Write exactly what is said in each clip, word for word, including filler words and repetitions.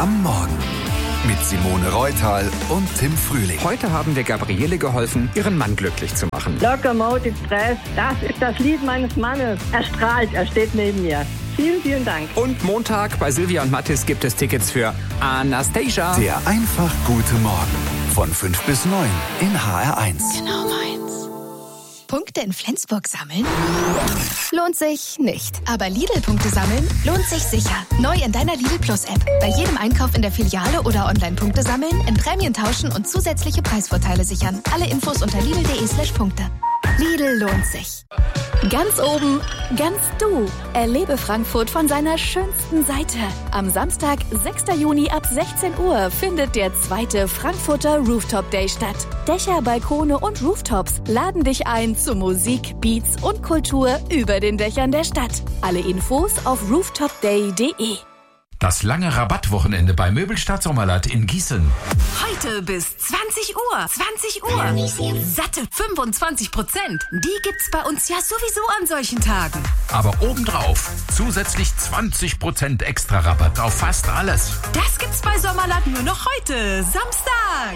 am Morgen. Mit Simone Reutal und Tim Frühling. Heute haben wir Gabriele geholfen, ihren Mann glücklich zu machen. Locomotive Stress, das ist das Lied meines Mannes. Er strahlt, er steht neben mir. Vielen, vielen Dank. Und Montag bei Silvia und Mathis gibt es Tickets für Anastasia. Der einfach gute Morgen. Von fünf bis neun in H R eins. Genau meins. Punkte in Flensburg sammeln? Lohnt sich nicht. Aber Lidl-Punkte sammeln lohnt sich sicher. Neu in deiner Lidl Plus-App. Bei jedem Einkauf in der Filiale oder Online-Punkte sammeln, in Prämien tauschen und zusätzliche Preisvorteile sichern. Alle Infos unter lidl punkt de slash Punkte. Lidl lohnt sich. Ganz oben, ganz du. Erlebe Frankfurt von seiner schönsten Seite. Am Samstag, sechster Juni ab sechzehn Uhr findet der zweite Frankfurter Rooftop Day statt. Dächer, Balkone und Rooftops laden dich ein zu Musik, Beats und Kultur über den Dächern der Stadt. Alle Infos auf rooftop day punkt de. Das lange Rabattwochenende bei Möbelstadt Sommerland in Gießen. Heute bis zwanzig Uhr. zwanzig Uhr. Satte fünfundzwanzig Prozent. Die gibt's bei uns ja sowieso an solchen Tagen. Aber obendrauf zusätzlich zwanzig Prozent extra Rabatt auf fast alles. Das gibt's bei Sommerland nur noch heute, Samstag.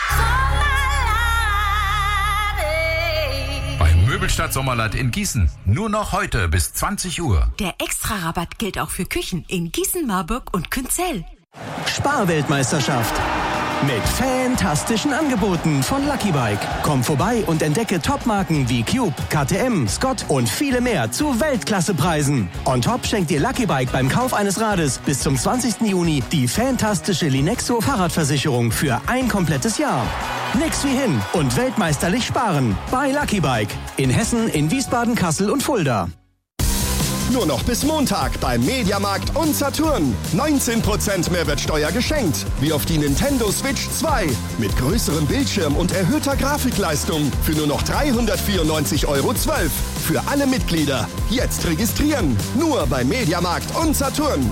Bei Möbelstadt Sommerland in Gießen. Nur noch heute bis zwanzig Uhr. Der Extra-Rabatt gilt auch für Küchen in Gießen, Marburg und Künzell. Sparweltmeisterschaft. Mit fantastischen Angeboten von Lucky Bike. Komm vorbei und entdecke Topmarken wie Cube, K T M, Scott und viele mehr zu Weltklassepreisen. On top schenkt dir Lucky Bike beim Kauf eines Rades bis zum zwanzigsten Juni die fantastische Linexo Fahrradversicherung für ein komplettes Jahr. Nix wie hin und weltmeisterlich sparen bei Lucky Bike. In Hessen, in Wiesbaden, Kassel und Fulda. Nur noch bis Montag beim Mediamarkt und Saturn. neunzehn Prozent Mehrwertsteuer geschenkt. Wie auf die Nintendo Switch zwei. Mit größerem Bildschirm und erhöhter Grafikleistung. Für nur noch dreihundertvierundneunzig Euro zwölf. Für alle Mitglieder. Jetzt registrieren. Nur beim Mediamarkt und Saturn.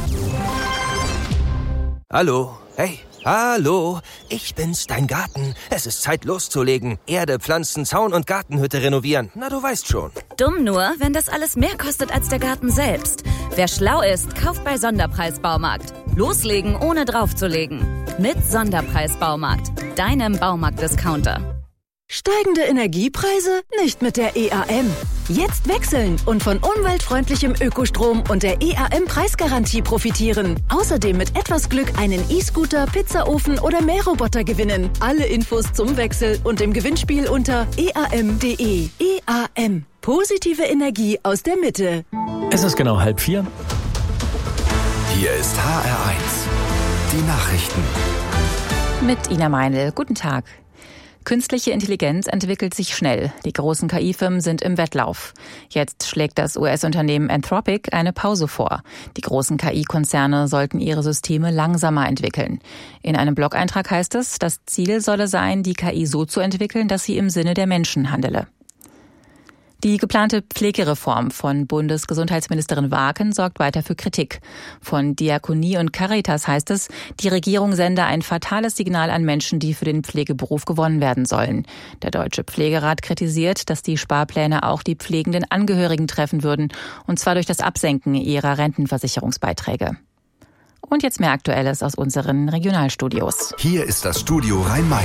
Hallo. Hey. Hallo, ich bin's, dein Garten. Es ist Zeit loszulegen. Erde, Pflanzen, Zaun und Gartenhütte renovieren. Na, du weißt schon. Dumm nur, wenn das alles mehr kostet als der Garten selbst. Wer schlau ist, kauft bei Sonderpreis Baumarkt. Loslegen, ohne draufzulegen. Mit Sonderpreis Baumarkt, deinem Baumarkt-Discounter. Steigende Energiepreise? Nicht mit der E A M. Jetzt wechseln und von umweltfreundlichem Ökostrom und der E A M-Preisgarantie profitieren. Außerdem mit etwas Glück einen E-Scooter, Pizzaofen oder Mähroboter gewinnen. Alle Infos zum Wechsel und im Gewinnspiel unter e a m punkt de. E A M. Positive Energie aus der Mitte. Es ist genau halb vier. Hier ist H R eins. Die Nachrichten. Mit Ina Meinl. Guten Tag. Künstliche Intelligenz entwickelt sich schnell. Die großen K I-Firmen sind im Wettlauf. Jetzt schlägt das U S-Unternehmen Anthropic eine Pause vor. Die großen K I-Konzerne sollten ihre Systeme langsamer entwickeln. In einem Blog-Eintrag heißt es, das Ziel solle sein, die K I so zu entwickeln, dass sie im Sinne der Menschen handele. Die geplante Pflegereform von Bundesgesundheitsministerin Waaken sorgt weiter für Kritik. Von Diakonie und Caritas heißt es, die Regierung sende ein fatales Signal an Menschen, die für den Pflegeberuf gewonnen werden sollen. Der Deutsche Pflegerat kritisiert, dass die Sparpläne auch die pflegenden Angehörigen treffen würden, und zwar durch das Absenken ihrer Rentenversicherungsbeiträge. Und jetzt mehr Aktuelles aus unseren Regionalstudios. Hier ist das Studio Rhein-Main.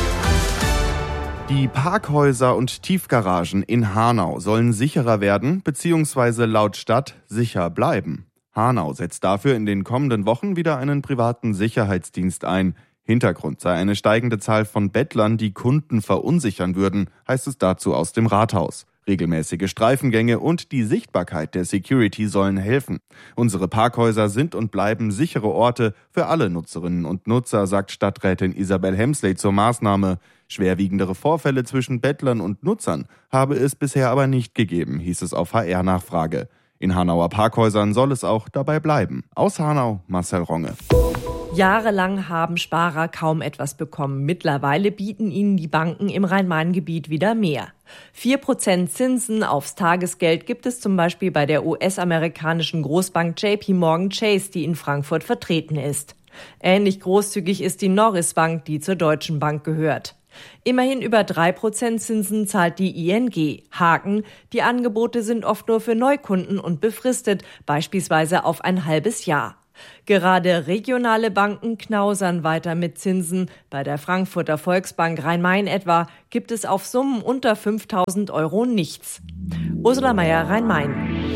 Die Parkhäuser und Tiefgaragen in Hanau sollen sicherer werden bzw. laut Stadt sicher bleiben. Hanau setzt dafür in den kommenden Wochen wieder einen privaten Sicherheitsdienst ein. Hintergrund sei eine steigende Zahl von Bettlern, die Kunden verunsichern würden, heißt es dazu aus dem Rathaus. Regelmäßige Streifengänge und die Sichtbarkeit der Security sollen helfen. Unsere Parkhäuser sind und bleiben sichere Orte für alle Nutzerinnen und Nutzer, sagt Stadträtin Isabel Hemsley zur Maßnahme. Schwerwiegendere Vorfälle zwischen Bettlern und Nutzern habe es bisher aber nicht gegeben, hieß es auf H R-Nachfrage. In Hanauer Parkhäusern soll es auch dabei bleiben. Aus Hanau, Marcel Ronge. Jahrelang haben Sparer kaum etwas bekommen. Mittlerweile bieten ihnen die Banken im Rhein-Main-Gebiet wieder mehr. Vier Prozent Zinsen aufs Tagesgeld gibt es zum Beispiel bei der U S-amerikanischen Großbank J P Morgan Chase, die in Frankfurt vertreten ist. Ähnlich großzügig ist die Norris Bank, die zur Deutschen Bank gehört. Immerhin über drei Prozent Zinsen zahlt die I N G. Haken: Die Angebote sind oft nur für Neukunden und befristet, beispielsweise auf ein halbes Jahr. Gerade regionale Banken knausern weiter mit Zinsen. Bei der Frankfurter Volksbank Rhein-Main etwa gibt es auf Summen unter fünftausend Euro nichts. Ursula Meier, Rhein-Main.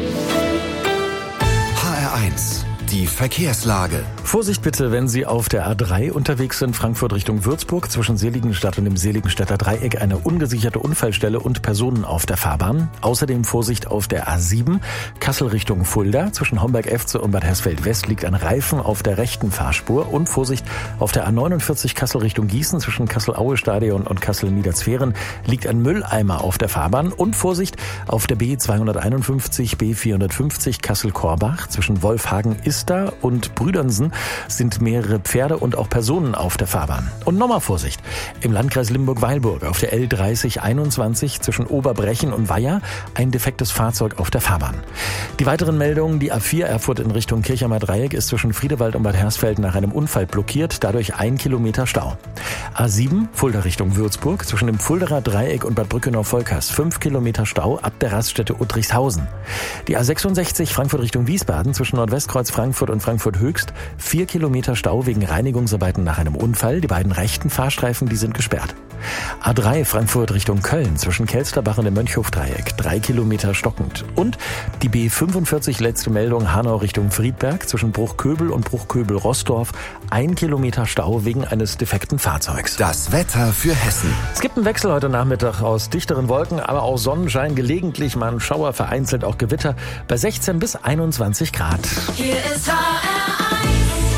H R eins. Die Verkehrslage. Vorsicht bitte, wenn Sie auf der A drei unterwegs sind, Frankfurt Richtung Würzburg, zwischen Seligenstadt und dem Seligenstädter Dreieck eine ungesicherte Unfallstelle und Personen auf der Fahrbahn. Außerdem Vorsicht auf der A sieben, Kassel Richtung Fulda, zwischen Homberg-Efze und Bad Hersfeld-West liegt ein Reifen auf der rechten Fahrspur und Vorsicht auf der A neunundvierzig Kassel Richtung Gießen, zwischen Kassel-Aue-Stadion und Kassel-Niederzweren liegt ein Mülleimer auf der Fahrbahn und Vorsicht auf der B zweihunderteinundfünfzig, B vierhundertfünfzig Kassel-Korbach, zwischen Wolfhagen-Ist und Brüdernsen sind mehrere Pferde und auch Personen auf der Fahrbahn. Und nochmal Vorsicht. Im Landkreis Limburg-Weilburg auf der L dreißig einundzwanzig zwischen Oberbrechen und Weiher ein defektes Fahrzeug auf der Fahrbahn. Die weiteren Meldungen, die A vier Erfurt in Richtung Kirchheimer Dreieck ist zwischen Friedewald und Bad Hersfeld nach einem Unfall blockiert, dadurch ein Kilometer Stau. A sieben Fulda Richtung Würzburg zwischen dem Fulderer Dreieck und Bad Brückenau-Volkers fünf Kilometer Stau ab der Raststätte Uttrichshausen. Die A sechsundsechzig Frankfurt Richtung Wiesbaden zwischen Nordwestkreuz Frankfurt und Frankfurt Höchst vier Kilometer Stau wegen Reinigungsarbeiten nach einem Unfall. Die beiden rechten Fahrstreifen, die sind gesperrt. A drei Frankfurt Richtung Köln zwischen Kelsterbach und dem Mönchhof-Dreieck drei Kilometer stockend. Und die B fünfundvierzig letzte Meldung Hanau Richtung Friedberg zwischen Bruchköbel und Bruchköbel-Rossdorf ein Kilometer Stau wegen eines defekten Fahrzeugs. Das Wetter für Hessen. Es gibt einen Wechsel heute Nachmittag aus dichteren Wolken, aber auch Sonnenschein, gelegentlich mal ein Schauer, vereinzelt auch Gewitter bei sechzehn bis einundzwanzig Grad. Hier ist H R eins.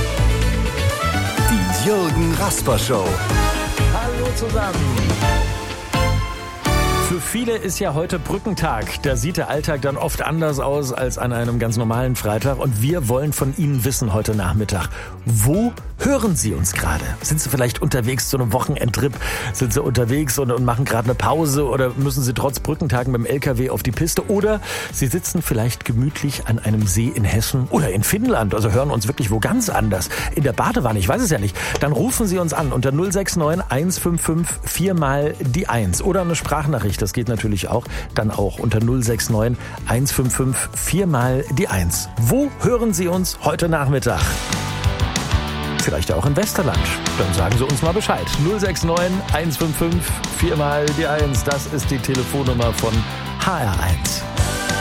Die Jürgen Rasper Show. Hallo zusammen. Für viele ist ja heute Brückentag. Da sieht der Alltag dann oft anders aus als an einem ganz normalen Freitag. Und wir wollen von Ihnen wissen heute Nachmittag, wo hören Sie uns gerade? Sind Sie vielleicht unterwegs zu einem Wochenendtrip? Sind Sie unterwegs und, und machen gerade eine Pause? Oder müssen Sie trotz Brückentagen mit dem L K W auf die Piste? Oder Sie sitzen vielleicht gemütlich an einem See in Hessen oder in Finnland. Also hören uns wirklich wo ganz anders. In der Badewanne, ich weiß es ja nicht. Dann rufen Sie uns an unter null sechs neun eins fünf fünf vier mal die eins. Oder eine Sprachnachricht, das geht natürlich auch. Dann auch unter null sechs neun eins fünf fünf vier mal die eins. Wo hören Sie uns heute Nachmittag? Vielleicht auch im Westerland. Dann sagen Sie uns mal Bescheid. null sechs neun eins fünf fünf vier mal die eins. Das ist die Telefonnummer von H R eins.